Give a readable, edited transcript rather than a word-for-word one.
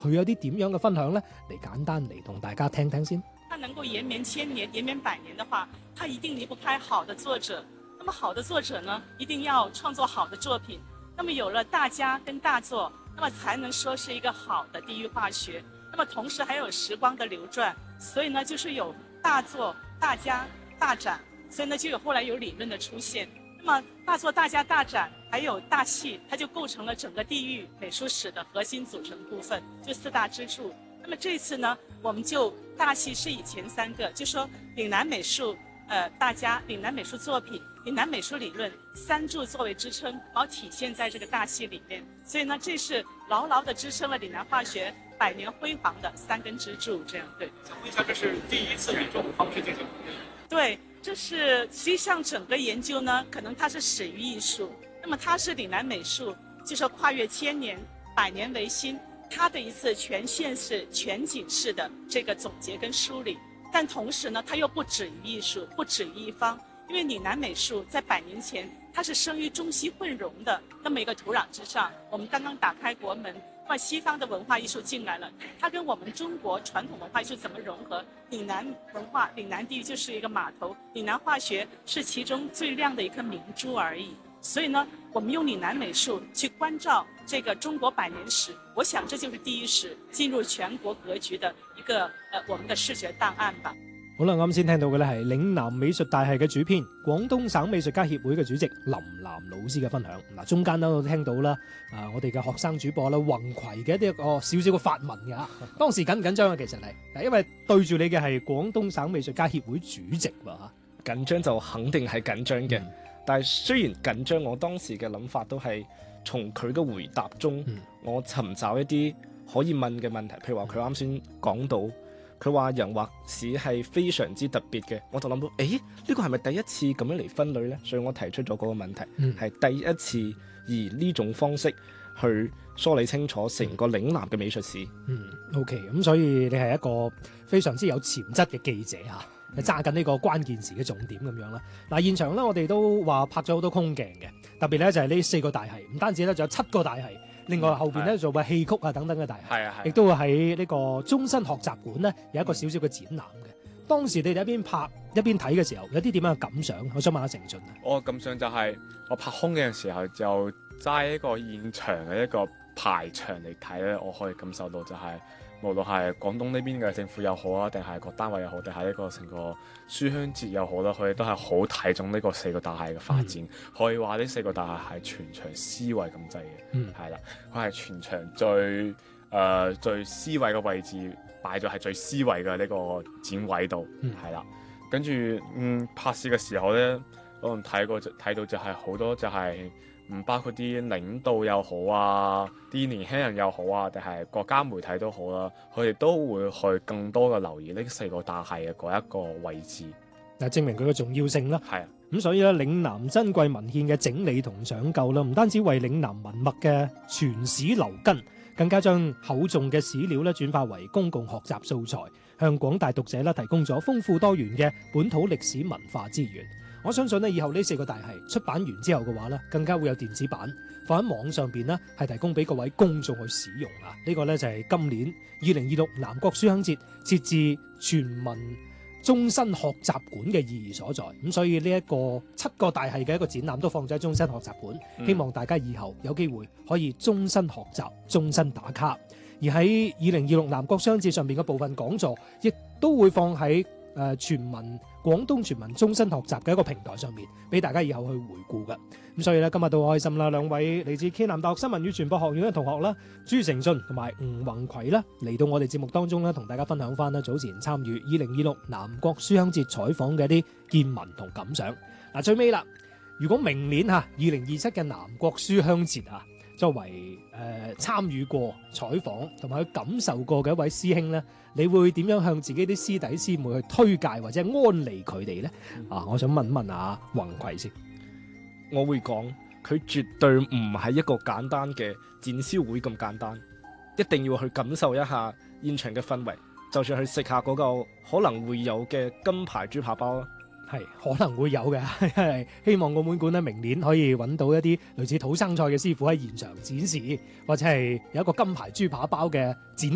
佢有啲點樣嘅分享呢？嚟簡單嚟同大家聽聽先。 他能夠延綿千年、延綿百年的話，他一定離不開好的作者。那麼好的作者呢，一定要創作好的作品。那麼有了大家跟大作，那麼才能說是一個好的地域化學。那麼同時還有時光的流轉，所以呢，就是有大作、大家、大展，所以呢，就有後來有理論的出現。那麼大作、大家、大展，還有大氣，它就構成了整個地域美術史的核心組成部分，就四大支柱。那麼這次呢，我們就大氣是以前三個，就說嶺南美術，大家嶺南美術作品、嶺南美術理論三柱作為支撐，然後體現在這個大氣裡面。所以呢，這是牢牢地支撐了嶺南化學百年輝煌的三根支柱。這樣對。 想問一下，這是第一次以這種方式進行？ 對，這是實際上整個研究呢，可能它是始於藝術，那麼它是嶺南美術，就說跨越千年、百年維新。它的一次全現實、全景式的這個總結跟梳理，但同時呢，它又不止於藝術，不止於一方，因為嶺南美術在100年前，它是生於中西混融的那麼一個土壤之上。我們剛剛打開國門，那麼西方的文化藝術進來了，它跟我們中國傳統文化藝術怎麼融合？嶺南文化、嶺南地域就是一個碼頭，嶺南化學是其中最亮的一顆明珠而已。所以呢，我們用嶺南美術去關照這個中國100年史，我想這就是第一史進入全國格局的一個我們的視覺檔案吧。 好啦，啱先聽到嘅咧係嶺南美術大系嘅主編、廣東省美術家協會嘅主席林南老師嘅分享。嗱，中間都聽到啦，我哋嘅學生主播啦，宏葵嘅一啲個少少嘅發問嘅嚇。當時緊唔緊張啊？其實係，因為對住你嘅係廣東省美術家協會主席喎嚇。 緊張就肯定係緊張嘅。但係雖然緊張，我當時嘅諗法都係從佢嘅回答中，我尋找一啲可以問嘅問題。譬如話佢啱先講到，佢話人畫史係非常之特別嘅，我就諗到，呢個係咪第一次咁樣嚟分類呢？所以我提出咗嗰個問題，係第一次以呢種方式去梳理清楚成個嶺南嘅美術史。 OK， 咁所以你係一個非常之有潛質嘅記者嚇。揸緊呢個關鍵詞嘅重點咁樣啦。嗱，現場咧我哋都話拍咗好多空鏡嘅，特別咧就係呢4個大系，唔單止咧仲有7個大系，另外後邊咧做嘅戲曲啊等等嘅大系，亦都會喺呢個終身學習館咧有一個少少嘅展覽嘅。當時你哋一邊拍一邊睇嘅時候，有啲點樣嘅感想？我想問下成俊啊。 我嘅感想就係我拍空鏡嘅時候，就齋一個現場嘅一個排場嚟睇咧，我可以感受到就係、無論係廣東呢邊嘅政府又好啊，定係各單位又好，定係呢個成個書香節又好啦，佢哋都係好睇重呢個4個大系嘅發展。可以話呢4個大系係全場 C 位咁滯嘅，係啦，佢係全場最 C 位嘅位置擺咗係最 C 位嘅呢個展位度，係啦。跟住拍攝嘅時候咧，可能睇到就係好多就係、唔包括啲領導又好啊，啲年輕人又好啊，定係國家媒體都好啦，佢哋都會去更多嘅留意呢4個大系嘅嗰一個位置， 嗱，證明佢嘅重要性啦。 係啊， 咁所以咧，嶺南珍貴文獻嘅整理同搶救啦，唔單止為嶺南文脈嘅傳史留根，更加將厚重嘅史料咧轉化為公共學習素材，向廣大讀者咧提供咗豐富多元嘅本土歷史文化資源。我相信咧，以後呢4個大系出版完之後嘅話咧，更加會有電子版放喺網上邊咧，係提供俾各位公眾去使用啊！呢個咧就係今年2026南國書香節設置全民終身學習館嘅意義所在。咁所以呢一個7個大系嘅一個展覽都放咗喺終身學習館，希望大家以後有機會可以終身學習、終身打卡。而喺2026南國書香節上邊嘅部分講座，亦都會放喺廣東全民終身學習嘅一個平台上面，俾大家以後去回顧嘅。咁所以咧，今日都好開心啦，兩位嚟自暨南大學新聞與傳播學院嘅同學啦，朱成俊同埋吳宏葵啦，嚟到我哋節目當中咧，同大家分享翻啦早前參與2026南國書香節採訪嘅一啲見聞同感想。嗱，最尾啦，如果明年2027嘅南國書香節作為參與過採訪同埋去感受過嘅一位師兄咧，你會點樣向自己啲師弟師妹去推介或者安利佢哋咧？我想問問下宏葵先。 我會講佢絕對唔係一個簡單嘅展銷會咁簡單，一定要去感受一下現場嘅氛圍，就算去食下嗰個可能會有嘅金牌豬扒包啦。 係可能會有嘅，希望澳門館咧明年可以揾到一啲類似土生菜嘅師傅喺現場展示，或者係有一個金牌豬扒包嘅展